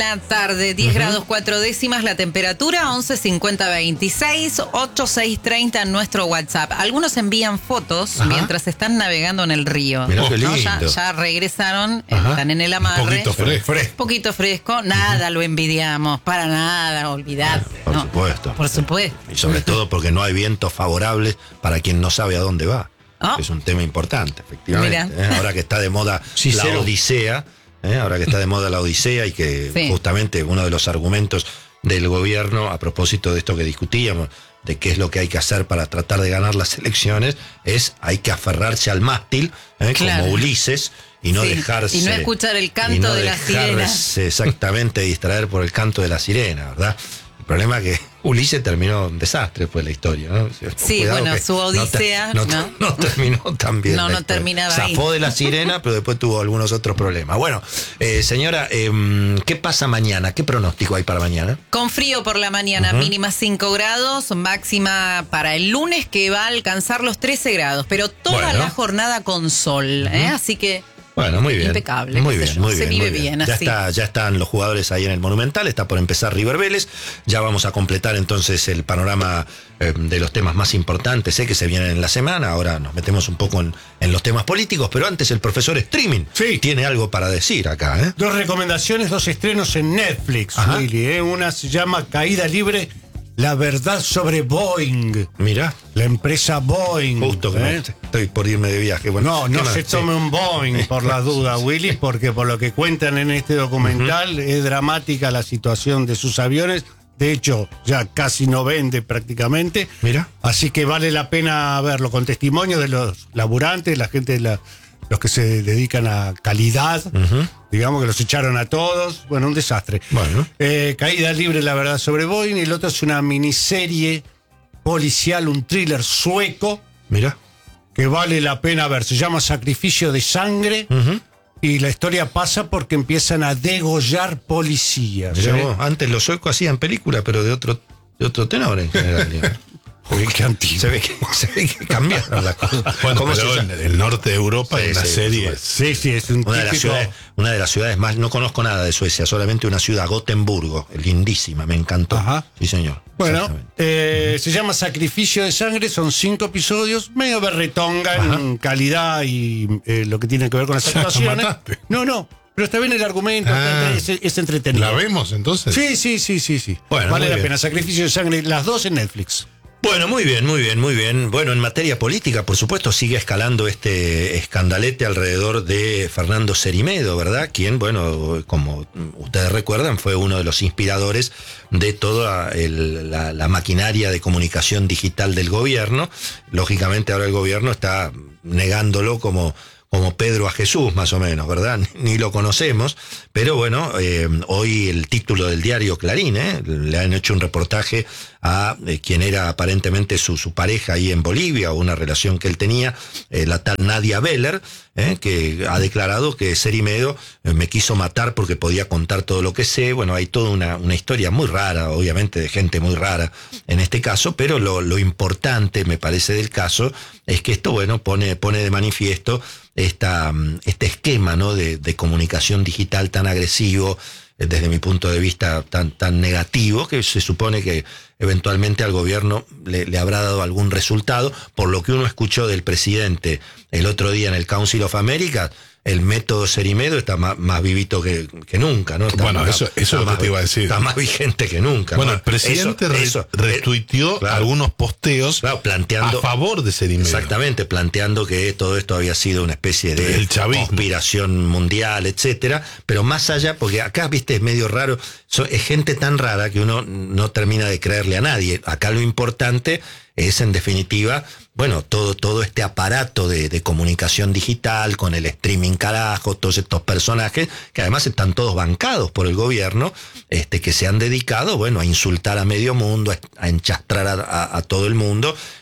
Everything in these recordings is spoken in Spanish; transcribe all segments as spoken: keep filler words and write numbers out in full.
la tarde, diez uh-huh. grados cuatro décimas la temperatura, once cincuenta veintiséis, ochenta y seis treinta en nuestro WhatsApp. Algunos envían fotos Ajá. mientras están navegando en el río. Mirá qué lindo. ¿no? Ya, ya regresaron, Ajá. están en el amarre. Un poquito fresco. Un poquito fresco, nada uh-huh. lo envidiamos, para nada, olvidate. Bueno, por no, supuesto. Por supuesto. Y sobre todo porque no hay vientos favorables para quien no sabe a dónde va. Oh. Es un tema importante, efectivamente. ¿eh? Ahora que está de moda sí, la cero. Odisea, ¿eh? ahora que está de moda la Odisea y que sí. justamente uno de los argumentos del gobierno a propósito de esto que discutíamos, de qué es lo que hay que hacer para tratar de ganar las elecciones, es hay que aferrarse al mástil, ¿eh? claro. como Ulises, y no sí. dejarse... Y no escuchar el canto no de la sirena. Exactamente, distraer por el canto de la sirena, ¿verdad? El problema es que Ulises terminó un desastre después de la historia, ¿no? Sí, bueno, su odisea... No, no, no, no terminó tan bien. No, no terminaba ahí. Zafó de la sirena, pero después tuvo algunos otros problemas. Bueno, eh, señora, eh, ¿qué pasa mañana? ¿Qué pronóstico hay para mañana? Con frío por la mañana, uh-huh. mínima cinco grados, máxima para el lunes que va a alcanzar los trece grados, pero toda bueno. la jornada con sol, uh-huh. ¿eh? Así que... Bueno, muy bien. Impecable. Muy bien, muy Se bien. vive muy bien. bien ya, así. Está, ya están los jugadores ahí en el Monumental, está por empezar River Vélez. Ya vamos a completar entonces el panorama eh, de los temas más importantes eh, que se vienen en la semana. Ahora nos metemos un poco en, en los temas políticos, pero antes el profesor Streaming sí. tiene algo para decir acá. ¿eh? Dos recomendaciones, dos estrenos en Netflix, Ajá. Willy. ¿eh? Una se llama Caída Libre. La verdad sobre Boeing. Mira. La empresa Boeing. Justo que ¿eh? no estoy por irme de viaje. Bueno, no, no se tome sí. un Boeing por las dudas, Willy, porque por lo que cuentan en este documental uh-huh. es dramática la situación de sus aviones. De hecho, ya casi no vende prácticamente. Mira. Así que vale la pena verlo con testimonio de los laburantes, la gente de la... los que se dedican a calidad, uh-huh. digamos que los echaron a todos, bueno, un desastre. Bueno. Eh, Caída Libre, la verdad, sobre Boeing, y el otro es una miniserie policial, un thriller sueco. Mira. Que vale la pena ver, se llama Sacrificio de Sangre, uh-huh. y la historia pasa porque empiezan a degollar policías. ¿eh? Vos, antes los suecos hacían películas, pero de otro, de otro tenor en general. Qué antiguo. Se ve que, se ve que cambiaron las cosas. Bueno, pero en el norte de Europa sí, hay una sí, serie. Sí, sí, es un una, de las típico... ciudades, una de las ciudades más... No conozco nada de Suecia, solamente una ciudad, Gotemburgo, lindísima, me encantó. Ajá. Sí, señor. Bueno, eh, uh-huh. se llama Sacrificio de Sangre, son cinco episodios, medio berretonga en Ajá. calidad y eh, lo que tiene que ver con las actuaciones. No, no. Pero está bien el argumento, ah, es, es entretenido. ¿La vemos entonces? Sí, sí, sí, sí, sí. Bueno, vale la bien. pena. Sacrificio de Sangre, las dos en Netflix. Bueno, muy bien, muy bien, muy bien. Bueno, en materia política, por supuesto, sigue escalando este escandalete alrededor de Fernando Cerimedo, ¿verdad? Quien, bueno, como ustedes recuerdan, fue uno de los inspiradores de toda el, la, la maquinaria de comunicación digital del gobierno. Lógicamente, ahora el gobierno está negándolo como... como Pedro a Jesús, más o menos, ¿verdad? Ni lo conocemos, pero bueno, eh, hoy el título del diario Clarín, ¿eh? le han hecho un reportaje a eh, quien era aparentemente su, su pareja ahí en Bolivia, o una relación que él tenía, eh, la tal Nadia Beller, ¿eh? que ha declarado que Cerimedo eh, me quiso matar porque podía contar todo lo que sé. Bueno, hay toda una, una historia muy rara, obviamente de gente muy rara en este caso, pero lo, lo importante, me parece, del caso es que esto, bueno, pone, pone de manifiesto esta, este esquema, ¿no? de, de comunicación digital tan agresivo, desde mi punto de vista tan, tan negativo, que se supone que eventualmente al gobierno le, le habrá dado algún resultado. Por lo que uno escuchó del presidente el otro día en el Council of America, el método Cerimedo está más, más vivito que, que nunca, ¿no? Está bueno, más, eso, eso es lo que te iba a decir. Está más vigente que nunca. Bueno, ¿no? el presidente eso, re, eso, retuiteó claro, algunos posteos claro, planteando, a favor de Cerimedo. Exactamente, planteando que todo esto había sido una especie de conspiración mundial, etcétera. Pero más allá, porque acá, viste, es medio raro, so, es gente tan rara que uno no termina de creerle a nadie. Acá lo importante es, en definitiva, bueno, todo, todo este aparato de, de comunicación digital, con el streaming carajo, todos estos personajes, que además están todos bancados por el gobierno, este, que se han dedicado, bueno, a insultar a medio mundo, a, a enchastrar a, a, a todo el mundo,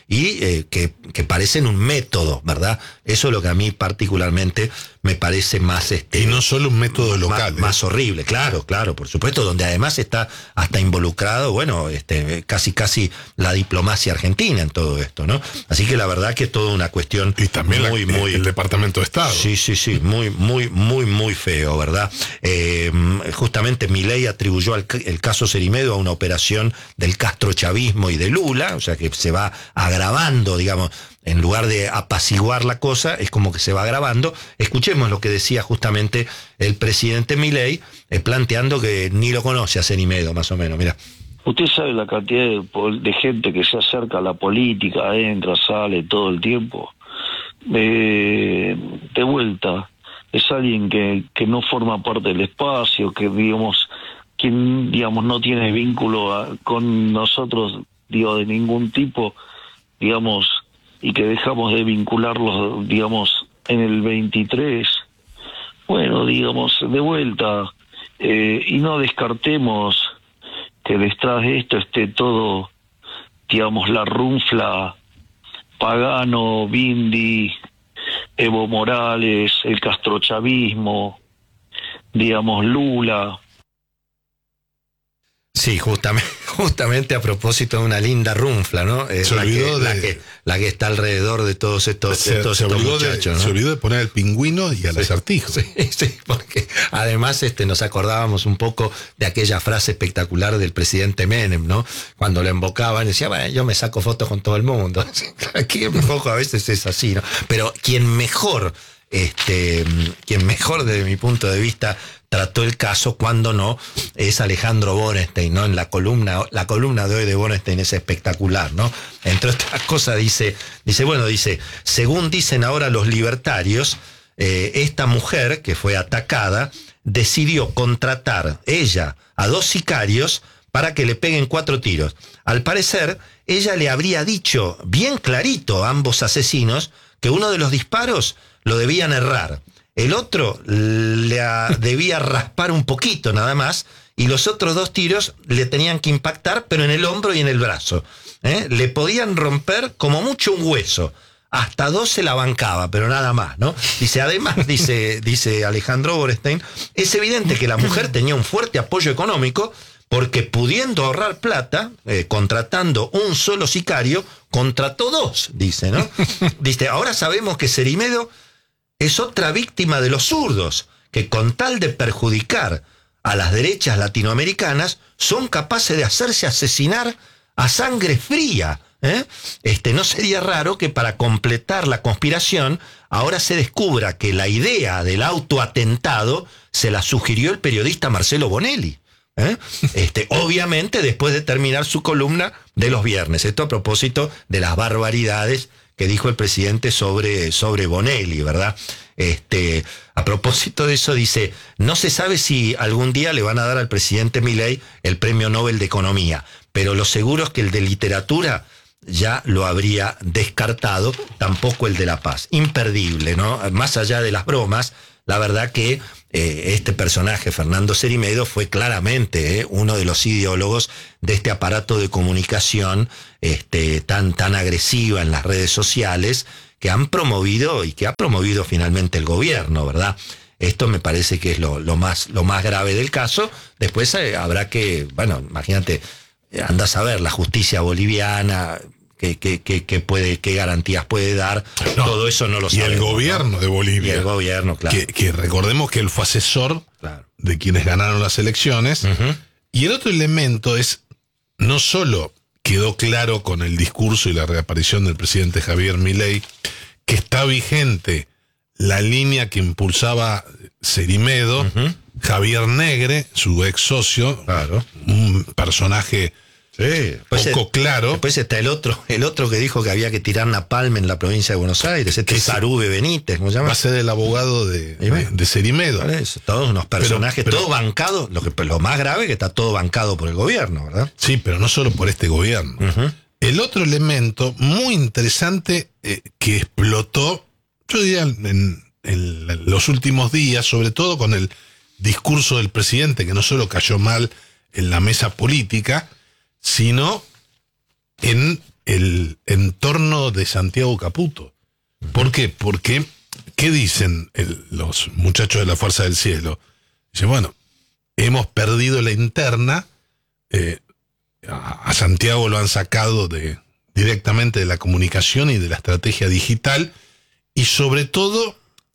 y eh, que, que parecen un método, ¿verdad? Eso es lo que a mí particularmente me parece más... Este, y no solo un método local. Más, ¿eh? más horrible, claro, claro, por supuesto, donde además está hasta involucrado, bueno, este, casi casi la diplomacia argentina en todo esto, ¿no? Así que la verdad que es toda una cuestión Y también muy, la, muy... el Departamento de Estado. Sí, sí, sí, muy, muy, muy, muy feo, ¿verdad? Eh, justamente Milei atribuyó al, el caso Cerimedo a una operación del castrochavismo y de Lula, o sea que se va agravando, digamos, en lugar de apaciguar la cosa, es como que se va agravando. Escuchemos lo que decía justamente el presidente Milei, eh, planteando que ni lo conoce a Cerimedo, más o menos, mira. Usted sabe la cantidad de, de gente que se acerca a la política, entra, sale todo el tiempo. Eh, de vuelta, es alguien que, que no forma parte del espacio, que digamos, quien digamos no tiene vínculo a, con nosotros, digo, de ningún tipo, digamos, y que dejamos de vincularlos, digamos, en el veintitrés. Bueno, digamos, de vuelta, eh, y no descartemos que detrás de esto esté todo, digamos, la runfla Pagano, Bindi, Evo Morales, el castrochavismo, digamos, Lula. Sí, justamente, justamente a propósito de una linda runfla, ¿no? Es Se la, que, olvidó de- la, que, la que está alrededor de todos estos, Se, de todos se estos olvidó de, muchachos, ¿no? se olvidó de poner al pingüino y al acertijo. Sí, sí, porque además este, nos acordábamos un poco de aquella frase espectacular del presidente Menem, ¿no? Cuando lo invocaban, decía, bueno, yo me saco fotos con todo el mundo. Aquí un poco a veces es así, ¿no? Pero quien mejor, este, quien mejor desde mi punto de vista trató el caso, cuando no, es Alejandro Borenstein, ¿no? En la columna, la columna de hoy de Borenstein es espectacular, ¿no? Entre otras cosas dice, dice, bueno, dice, según dicen ahora los libertarios, eh, esta mujer que fue atacada decidió contratar ella a dos sicarios para que le peguen cuatro tiros. Al parecer, ella le habría dicho bien clarito a ambos asesinos que uno de los disparos lo debían errar. El otro le a, debía raspar un poquito nada más, y los otros dos tiros le tenían que impactar, pero en el hombro y en el brazo. ¿eh? Le podían romper como mucho un hueso. Hasta dos se la bancaba, pero nada más, ¿no? Dice, además, dice, dice Alejandro Borenstein, es evidente que la mujer tenía un fuerte apoyo económico, porque pudiendo ahorrar plata, eh, contratando un solo sicario, contrató dos, dice, ¿no? Dice, ahora sabemos que Cerimedo es otra víctima de los zurdos, que con tal de perjudicar a las derechas latinoamericanas, son capaces de hacerse asesinar a sangre fría. ¿eh? Este, no sería raro que para completar la conspiración, ahora se descubra que la idea del autoatentado se la sugirió el periodista Marcelo Bonelli. ¿eh? Este, obviamente después de terminar su columna de los viernes. Esto a propósito de las barbaridades que dijo el presidente sobre, sobre Bonelli, ¿verdad? Este, a propósito de eso dice, no se sabe si algún día le van a dar al presidente Milei el premio Nobel de Economía, pero lo seguro es que el de literatura ya lo habría descartado, tampoco el de la paz. Imperdible, ¿no? Más allá de las bromas, la verdad que eh, este personaje, Fernando Cerimedo, fue claramente eh, uno de los ideólogos de este aparato de comunicación este, tan, tan agresiva en las redes sociales que han promovido y que ha promovido finalmente el gobierno, ¿verdad? Esto me parece que es lo, lo, más, lo más grave del caso. Después eh, habrá que, bueno, imagínate, anda a saber la justicia boliviana, qué, qué, qué, qué puede, qué garantías puede dar, No, todo eso no lo y sabemos. el gobierno ¿no? de Bolivia. Y el gobierno, claro. Que, que recordemos que él fue asesor Claro. de quienes ganaron las elecciones. Ujú. Y el otro elemento es, no solo quedó claro con el discurso y la reaparición del presidente Javier Milei, que está vigente la línea que impulsaba Cerimedo, Ujú. Javier Negre, su ex socio, Claro. un personaje Sí. Después poco es- claro. Después está el otro, el otro que dijo que había que tirar napalm en la provincia de Buenos Aires, este Que sí. Sarube Benítez, ¿cómo se llama? Va a ser el abogado de, Y bueno. de, de Cerimedo. Por eso, todos unos personajes, pero- todo bancado, lo que lo más grave es que está todo bancado por el gobierno, ¿verdad? Sí, pero no solo por este gobierno. Ujú. El otro elemento muy interesante eh, que explotó, yo diría en, en los últimos días, sobre todo con el discurso del presidente, que no solo cayó mal en la mesa política, sino en el entorno de Santiago Caputo. ¿Por qué? Porque, ¿qué dicen el, los muchachos de la Fuerza del Cielo? Dicen, bueno, hemos perdido la interna, eh, a, a Santiago lo han sacado de, directamente de la comunicación y de la estrategia digital, y sobre todo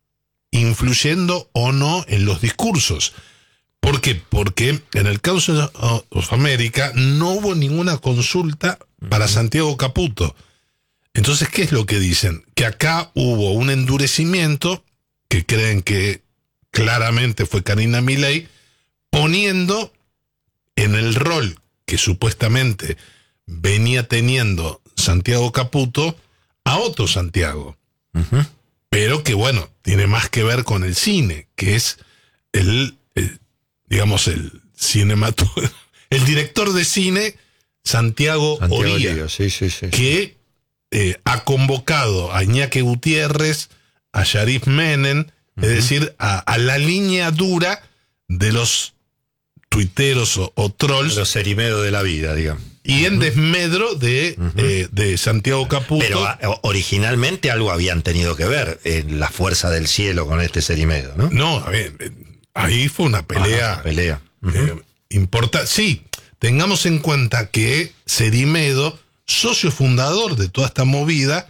influyendo o no en los discursos. ¿Por qué? Porque en el Council of America no hubo ninguna consulta para Santiago Caputo. Entonces, ¿qué es lo que dicen? Que acá hubo un endurecimiento, que creen que claramente fue Karina Milei, poniendo en el rol que supuestamente venía teniendo Santiago Caputo a otro Santiago. Uh-huh. Pero que, bueno, tiene más que ver con el cine, que es el, el digamos, el cinematógrafo, el director de cine, Santiago, Santiago Oría, Oría, sí, sí, sí. que eh, ha convocado a Iñaki Gutiérrez, a Sharif Menem, uh-huh. es decir, a, a la línea dura de los tuiteros o, o trolls. Los Cerimedo de la vida, digamos. Y en desmedro de, uh-huh. eh, de Santiago Caputo. Pero a, originalmente algo habían tenido que ver en la Fuerza del Cielo con este Cerimedo, ¿no? No, a ver, ahí fue una pelea. Ajá, pelea. Uh-huh. eh, importa, sí, tengamos en cuenta que Cerimedo, socio fundador de toda esta movida,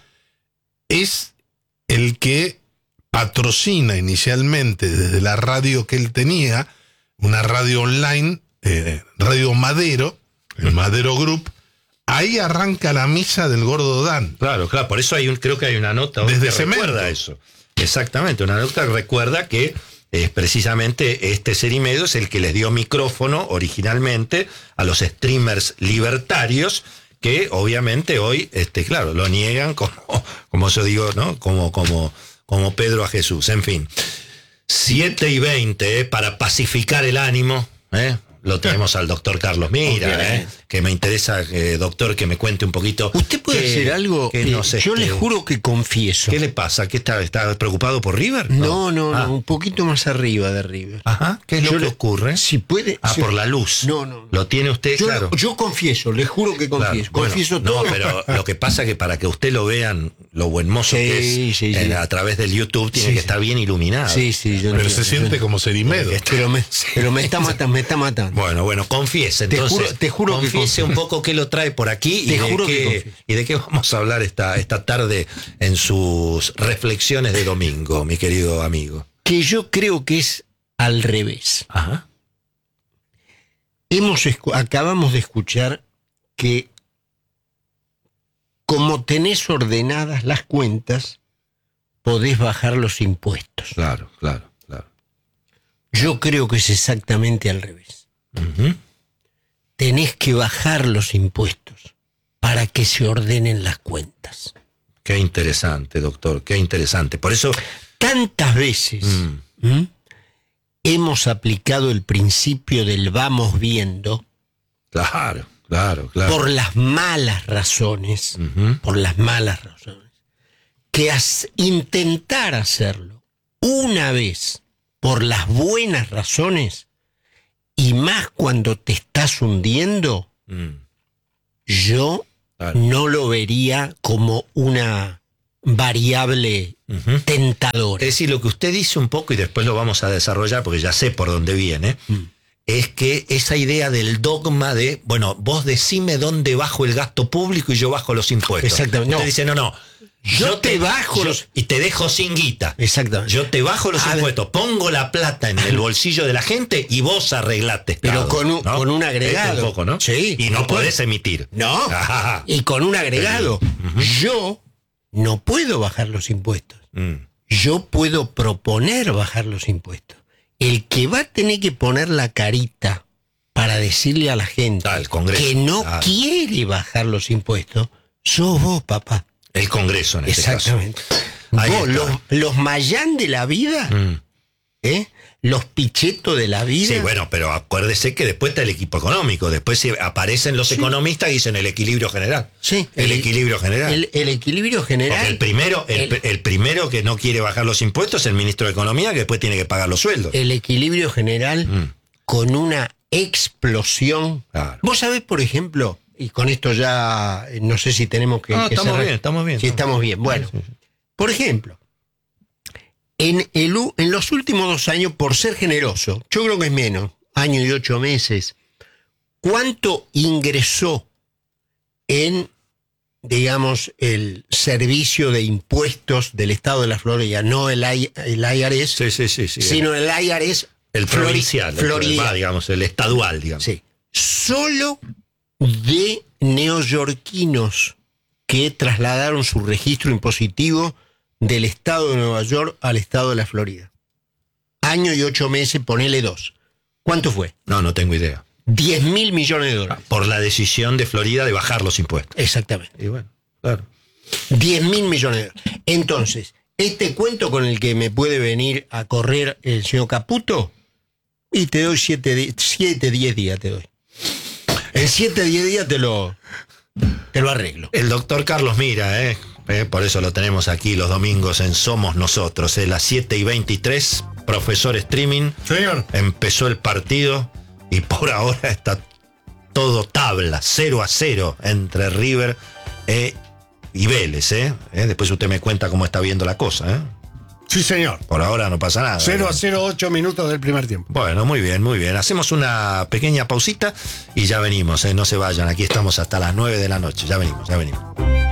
es el que patrocina inicialmente desde la radio que él tenía, una radio online, eh, Radio Madero, el Madero Group. Ahí arranca la misa del Gordo Dan. Claro, claro, por eso hay un, creo que hay una nota desde que Cemento. Recuerda eso. Exactamente, una nota que recuerda que es precisamente este Cerimedo es el que les dio micrófono originalmente a los streamers libertarios, que obviamente hoy, este, claro, lo niegan como, como yo digo, ¿no? Como, como, como Pedro a Jesús. En fin. siete y veinte, ¿eh? Para pacificar el ánimo, ¿eh? Lo tenemos al doctor Carlos Mira, okay. ¿eh? Que me interesa, eh, doctor, que me cuente un poquito. ¿Usted puede que, hacer algo? Que Eh, nos, yo este, le juro que confieso. ¿Qué le pasa? ¿Qué está, está preocupado por River? No, no, no, ah. no, un poquito más arriba de River. Ajá, ¿qué es Yo lo que le- ocurre? Si puede. Ah, si- por la luz. No, no. Lo tiene usted, Yo, claro. yo confieso, le juro que Claro, confieso. bueno, confieso no, todo. pero lo que pasa es que para que usted lo vean, lo buen mozo Sí, que es, sí, sí. en- a través del YouTube, tiene Sí, que sí. estar bien iluminado. Sí, sí, yo Pero entiendo, se yo siente entiendo. como Cerimedo. Pero me, pero me está matando, me está matando. Bueno, bueno, confiese, Te entonces. juro- te juro que confiese confieso. un poco qué lo trae por aquí y Te de, juro que qué, confieso. y de qué vamos a hablar esta, esta tarde en sus reflexiones de domingo, mi querido amigo. Que yo creo que es al revés. Ajá. Hemos escu- acabamos de escuchar que como tenés ordenadas las cuentas, podés bajar los impuestos. Claro, claro, claro. Yo creo que es exactamente al revés. Ujú. Tenés que bajar los impuestos para que se ordenen las cuentas. Qué interesante, doctor, qué interesante. Por eso, Tantas veces Mm. ¿m? hemos aplicado el principio del vamos viendo claro, claro, claro. por las malas razones, Ujú. por las malas razones, que as- intentar hacerlo una vez por las buenas razones y más cuando te estás hundiendo, Mm, yo claro. no lo vería como una variable Ujú. tentadora. Es decir, lo que usted dice un poco, y después lo vamos a desarrollar porque ya sé por dónde viene, Mm. es que esa idea del dogma de, bueno, vos decime dónde bajo el gasto público y yo bajo los impuestos. Exactamente. Usted No. dice, no, no. Yo te bajo yo- los- y te dejo sin guita. Exactamente. Yo te bajo los A ver. impuestos, pongo la plata en el bolsillo de la gente y vos arreglate. Pero Estado, con un- ¿no? con un agregado. Este un poco, ¿no? Sí. Y no podés emitir. No, Ajá. y con un agregado. Yo no puedo bajar los impuestos. Mm. Yo puedo proponer bajar los impuestos. El que va a tener que poner la carita para decirle a la gente Ah, el Congreso, que no claro. quiere bajar los impuestos, sos vos, papá. El Congreso en este Exactamente. Ahí Vos, está. los, los Mayán de la vida, caso. Mm. ¿eh? Los Pichetto de la vida. Sí, bueno, pero acuérdese que después está el equipo económico. Después se aparecen los economistas y dicen el equilibrio general. Sí, El, equilibrio general. El, el equilibrio general. Porque el primero, el, el- el primero que no quiere bajar los impuestos es el ministro de Economía, que después tiene que pagar los sueldos. el equilibrio general Mm. con una explosión. Claro. Vos sabés, por ejemplo, y con esto ya eh, no sé si tenemos que... No, que estamos cerrar. bien, estamos bien. Sí, estamos bien. Bueno, Sí, sí, sí. por ejemplo, en, el, u- en los últimos dos años, por ser generoso, yo creo que es menos, año y ocho meses, ¿cuánto ingresó en, digamos, el servicio de impuestos del Estado de la Florida? No el, I- el I R S, Sí, sí, sí, sí. sino el I R S el Flori- provincial, el- Florida. va, digamos, el estadual, digamos. Sí. Solo de neoyorquinos que trasladaron su registro impositivo del estado de Nueva York al estado de la Florida. Año y ocho meses, ponele dos. ¿Cuánto fue? No, no tengo idea. diez mil millones de dólares. Por la decisión de Florida de bajar los impuestos. Exactamente. Y bueno, claro. diez mil millones de dólares. Entonces, este cuento con el que me puede venir a correr el señor Caputo, y te doy siete, diez días, te doy. En siete, diez días te lo, te lo arreglo. El doctor Carlos Mira, ¿eh? Eh, por eso lo tenemos aquí los domingos en Somos Nosotros, eh, las siete y veintitrés, profesor streaming. Señor. Empezó el partido y por ahora está todo tabla, cero a cero entre River eh, y Vélez. Eh. Eh, después usted me cuenta cómo está viendo la cosa. Eh. Sí, señor. Por ahora no pasa nada. cero eh. a cero, ocho minutos del primer tiempo. Bueno, muy bien, muy bien. Hacemos una pequeña pausita y ya venimos. Eh. No se vayan, aquí estamos hasta las nueve de la noche. Ya venimos, ya venimos.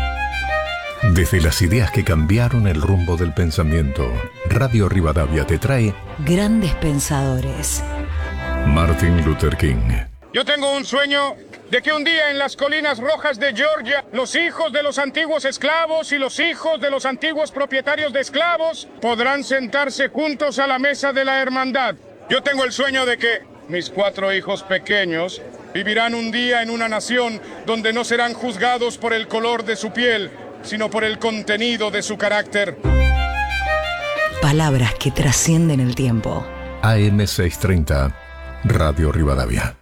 Desde las ideas que cambiaron el rumbo del pensamiento, Radio Rivadavia te trae Grandes Pensadores. Martin Luther King. Yo tengo un sueño de que un día en las colinas rojas de Georgia, los hijos de los antiguos esclavos y los hijos de los antiguos propietarios de esclavos podrán sentarse juntos a la mesa de la hermandad. Yo tengo el sueño de que mis cuatro hijos pequeños vivirán un día en una nación donde no serán juzgados por el color de su piel, sino por el contenido de su carácter. Palabras que trascienden el tiempo. A M seiscientos treinta, Radio Rivadavia.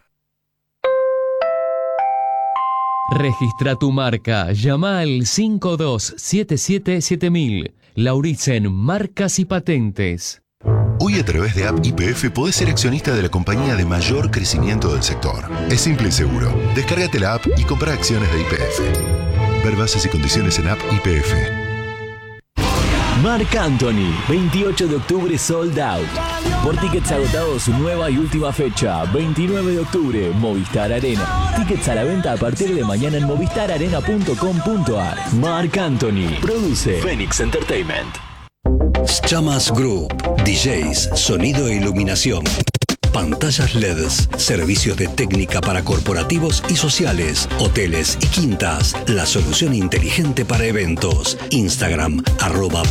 Registra tu marca. Llama al cinco dos siete siete siete mil. Lauritzen Marcas y Patentes. Hoy a través de App Y P F podés ser accionista de la compañía de mayor crecimiento del sector. Es simple y seguro. Descárgate la app y compra acciones de Y P F. Ver bases y condiciones en App Y P F. Marc Anthony, veintiocho de octubre sold out. Por tickets agotados, su nueva y última fecha, veintinueve de octubre, Movistar Arena. Tickets a la venta a partir de mañana en movistar arena punto com punto ar. Marc Anthony, produce Phoenix Entertainment. Chamas Group, D Js, sonido e iluminación. Pantallas L E Ds, servicios de técnica para corporativos y sociales, hoteles y quintas. La solución inteligente para eventos. Instagram, arroba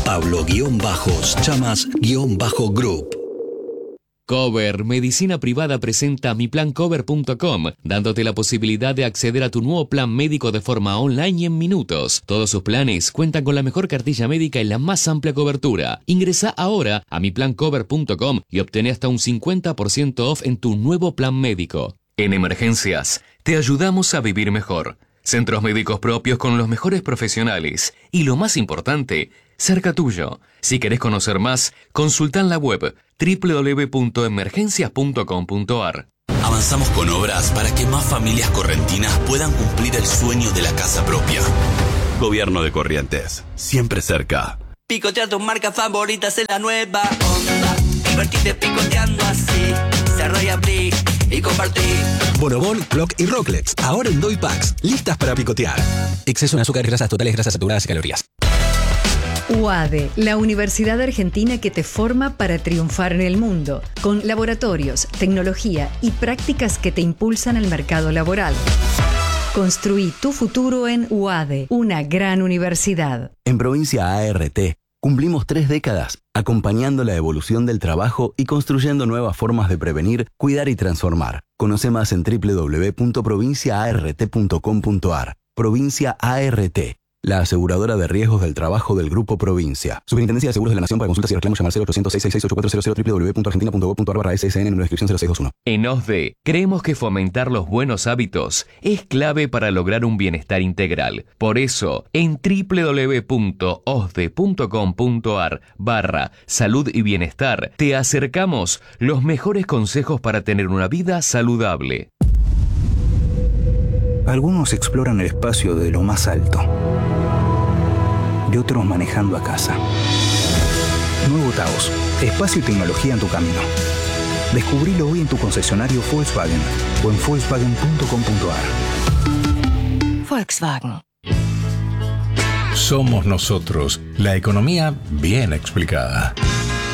Pablo-Chamas-Group. Cover, medicina privada, presenta mi plan cover punto com, dándote la posibilidad de acceder a tu nuevo plan médico de forma online y en minutos. Todos sus planes cuentan con la mejor cartilla médica y la más amplia cobertura. Ingresa ahora a mi plan cover punto com y obtén hasta un cincuenta por ciento off en tu nuevo plan médico. En emergencias, te ayudamos a vivir mejor. Centros médicos propios con los mejores profesionales y, lo más importante, cerca tuyo. Si querés conocer más, consulta en la web doble u doble u doble u punto emergencias punto com punto ar. Avanzamos con obras para que más familias correntinas puedan cumplir el sueño de la casa propia. Gobierno de Corrientes, siempre cerca. Picotea tus marcas favoritas en la nueva onda. Divertirte picoteando así. Cerrar y abrir y compartir. Bonobón, Block y Rocklets, ahora en Doy Packs, listas para picotear. Exceso en azúcares, grasas totales, grasas saturadas y calorías. U A D E, la universidad argentina que te forma para triunfar en el mundo, con laboratorios, tecnología y prácticas que te impulsan al mercado laboral. Construí tu futuro en U A D E, una gran universidad. En Provincia A R T, cumplimos tres décadas acompañando la evolución del trabajo y construyendo nuevas formas de prevenir, cuidar y transformar. Conoce más en doble u doble u doble u punto provincia a r t punto com punto ar. Provincia A R T, la aseguradora de riesgos del trabajo del Grupo Provincia. Superintendencia de Seguros de la Nación. Para consultas y reclamos, llamar cero ochocientos seis seis seis ocho cuatro cero cero, doble u doble u doble u punto argentina punto gob punto ar barra S S N, número de inscripción cero seis dos uno. En O S D E, creemos que fomentar los buenos hábitos es clave para lograr un bienestar integral. Por eso, en doble u doble u doble u punto o s d e punto com punto ar barra salud y bienestar, te acercamos los mejores consejos para tener una vida saludable. Algunos exploran el espacio de lo más alto y otros manejando a casa. Nuevo Taos, espacio y tecnología en tu camino. Descubrilo hoy en tu concesionario Volkswagen o en volkswagen punto com punto a r. Volkswagen. Somos nosotros, la economía bien explicada.